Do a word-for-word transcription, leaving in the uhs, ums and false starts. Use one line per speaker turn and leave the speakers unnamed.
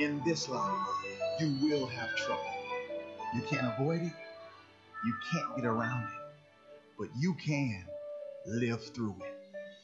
In this life, you will have trouble. You can't avoid it, you can't get around it, but you can live through it.